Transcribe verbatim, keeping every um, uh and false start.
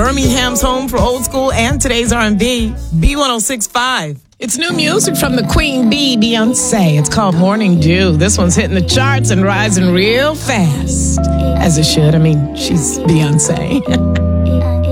Birmingham's home for old school and today's R and B. B one oh six point five. It's new music from the Queen Bee, Beyonce. It's called Morning Dew. This one's hitting the charts and rising real fast. As it should. I mean, she's Beyonce.